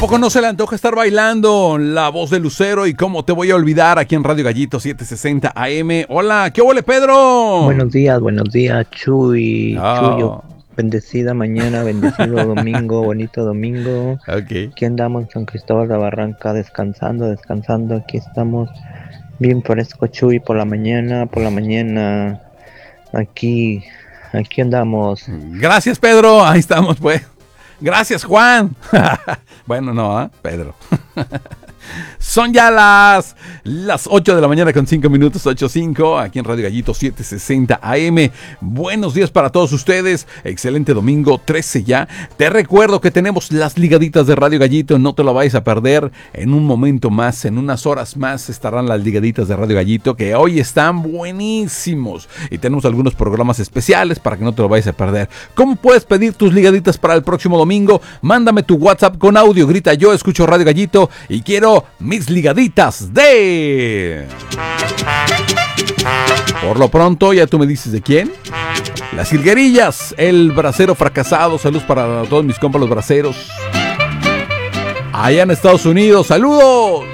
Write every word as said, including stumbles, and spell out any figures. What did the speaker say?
poco no se le antoja estar bailando La Voz de Lucero y cómo te voy a olvidar aquí en Radio Gallito setecientos sesenta A M? Hola, ¿qué huele, Pedro? Buenos días, buenos días, Chuy, Oh. Chuyo. Bendecida mañana, bendecido domingo, bonito domingo. Ok. Aquí andamos en San Cristóbal de Barranca descansando, descansando. Aquí estamos bien fresco, Chuy, por la mañana, por la mañana. Aquí, aquí andamos. Gracias, Pedro. Ahí estamos, pues. Gracias, Juan. Bueno, no, ¿eh? Pedro. Son ya las, las ocho de la mañana con cinco minutos, ocho cinco, aquí en Radio Gallito setecientos sesenta A M. Buenos días para todos ustedes. Excelente domingo, trece ya. Te recuerdo que tenemos las ligaditas de Radio Gallito. No te lo vayas a perder. En un momento más, en unas horas más, estarán las ligaditas de Radio Gallito, que hoy están buenísimos. Y tenemos algunos programas especiales para que no te lo vayas a perder. ¿Cómo puedes pedir tus ligaditas para el próximo domingo? Mándame tu WhatsApp con audio. Grita: yo escucho Radio Gallito y quiero mis ligaditas de... Por lo pronto, ya tú me dices de quién. Las Jilguerillas, el bracero fracasado. Saludos para todos mis compas los braceros allá en Estados Unidos. ¡Saludos!